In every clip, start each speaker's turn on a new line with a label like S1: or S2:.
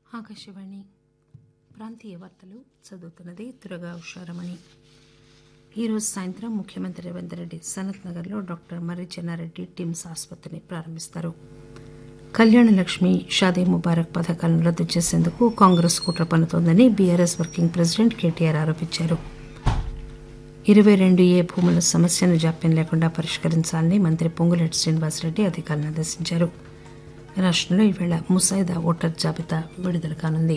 S1: ఆకాశవాణి ప్రాంతీయ వార్తలు చదువుతున్నది దుర్గా ఉషారమణి. ఈరోజు సాయంత్రం ముఖ్యమంత్రి రేవంత్ రెడ్డి సనత్ నగర్లో డాక్టర్ మర్రి చెన్నారెడ్డి టిమ్స్ ఆసుపత్రిని ప్రారంభిస్తారు. కళ్యాణ లక్ష్మి, షాదీ ముబారక్ పథకాలను రద్దు చేసేందుకు కాంగ్రెస్ కుట్ర పన్నుతోందని బీఆర్ఎస్ వర్కింగ్ ప్రెసిడెంట్ కేటీఆర్ ఆరోపించారు. 22A భూముల సమస్యను జాప్యం లేకుండా పరిష్కరించాలని మంత్రి పొంగులేటి శ్రీనివాసరెడ్డి అధికారులను ఆదేశించారు. రాష్టంలో ఈవేళ ముసాయిదా ఓటర్ జాబితా విడుదల కానుంది.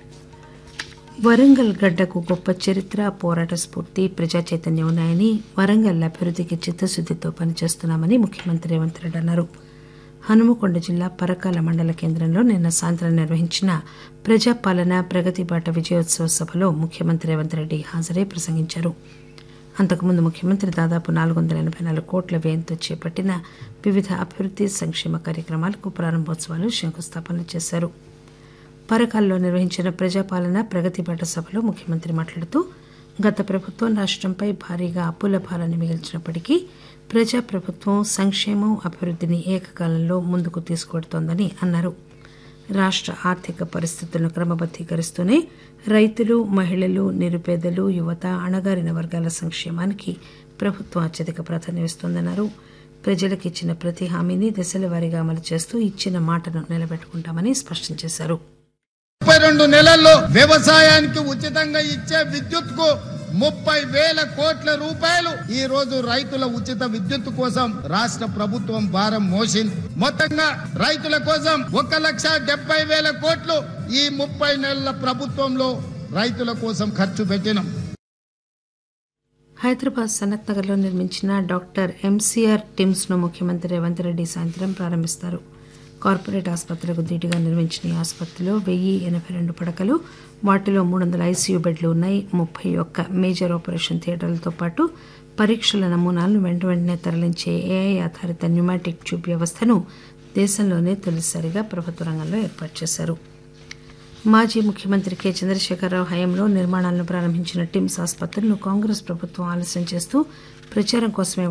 S1: వరంగల్ గడ్డకు గొప్ప చరిత్ర, పోరాట స్ఫూర్తి, ప్రజా చైతన్యం ఉన్నాయని, వరంగల్ అభివృద్దికి చిత్తశుద్దితో పనిచేస్తున్నామని ముఖ్యమంత్రి రేవంత్ రెడ్డి అన్నారు. హనుమకొండ జిల్లా పరకాల మండల కేంద్రంలో నిన్న సాయంత్రం నిర్వహించిన ప్రజాపాలన ప్రగతి బాట విజయోత్సవ సభలో ముఖ్యమంత్రి రేవంత్ రెడ్డి హాజరై ప్రసంగించారు. అంతకుముందు ముఖ్యమంత్రి దాదాపు 484 కోట్ల వ్యయంతో చేపట్టిన వివిధ అభివృద్ది సంక్షేమ కార్యక్రమాలకు ప్రారంభోత్సవాలు, శంకుస్థాపనలు చేశారు. పరకాల్లో నిర్వహించిన ప్రజాపాలన ప్రగతి బాట సభలో ముఖ్యమంత్రి మాట్లాడుతూ, గత ప్రభుత్వం రాష్టంపై భారీగా అప్పుల భారాన్ని మిగిల్చినప్పటికీ ప్రజాప్రభుత్వం సంక్షేమం, అభివృద్దిని ఏకకాలంలో ముందుకు తీసుకువెడుతోందని అన్నారు. రాష్ట ఆర్థిక పరిస్థితులను క్రమబద్దీకరిస్తూనే రైతులు, మహిళలు, నిరుపేదలు, యువత, అణగారిన వర్గాల సంక్షేమానికి ప్రభుత్వం అత్యధిక ప్రాధాన్యమిస్తోందన్నారు. ప్రజలకు ఇచ్చిన ప్రతి హామీని దశల వారీగా అమలు చేస్తూ ఇచ్చిన మాటను నిలబెట్టుకుంటామని స్పష్టం చేశారు.
S2: 32 నెలల్లో వ్యవసాయానికి ఉచితంగా ఇచ్చే విద్యుత్ కు 30,000 కోట్ల రూపాయలు ఈ రోజు రైతుల ఉచిత విద్యుత్ కోసం రాష్ట్ర ప్రభుత్వం భారం మోసింది. మొత్తంగా రైతుల కోసం 1,70,000 కోట్లు ఈ 30 నెలల ప్రభుత్వంలో రైతుల కోసం ఖర్చు పెట్టినాం.
S1: హైదరాబాద్ సనత్ నగర్ లో నిర్మించిన డాక్టర్ ఎంసీఆర్ టిమ్స్ ను ముఖ్యమంత్రి రేవంత్ రెడ్డి సాయంత్రం ప్రారంభిస్తారు. కార్పొరేట్ ఆసుపత్రులకు ధీటుగా నిర్మించిన ఈ ఆసుపత్రిలో 1,082 పడకలు, వాటిలో 300 ఐసీయూ బెడ్లు ఉన్నాయి. 31 మేజర్ ఆపరేషన్ థియేటర్లతో పాటు పరీక్షల నమూనాలను వెంటనే తరలించే ఏఐ ఆధారిత న్యూమాటిక్ ట్యూబ్ వ్యవస్థను దేశంలోనే తొలిసారిగా ప్రభుత్వ రంగంలో ఏర్పాటు చేశారు. మాజీ ముఖ్యమంత్రి కె చంద్రశేఖరరావు హయాంలో నిర్మాణాలను ప్రారంభించిన టిమ్స్ ఆసుపత్రులను కాంగ్రెస్ ప్రభుత్వం ఆలస్యం చేస్తూ ప్రచారం కోసమే